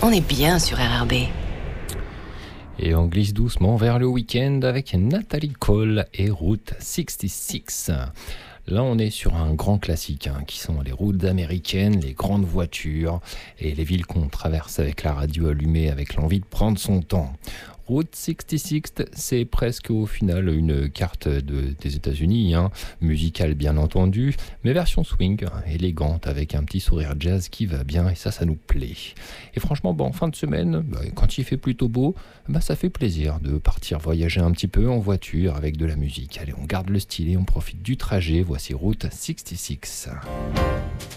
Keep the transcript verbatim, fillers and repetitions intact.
On est bien sur R R B. Et on glisse doucement vers le week-end avec Natalie Cole et Route soixante-six. Là, on est sur un grand classique, hein, qui sont les routes américaines, les grandes voitures et les villes qu'on traverse avec la radio allumée, avec l'envie de prendre son temps. Route soixante-six, c'est presque au final une carte de, des États-Unis, hein, musicale bien entendu, mais version swing, élégante, avec un petit sourire jazz qui va bien, et ça, ça nous plaît. Et franchement, bon, en fin de semaine, bah, quand il fait plutôt beau, bah, ça fait plaisir de partir voyager un petit peu en voiture avec de la musique. Allez, on garde le style et on profite du trajet. Voici Route soixante-six.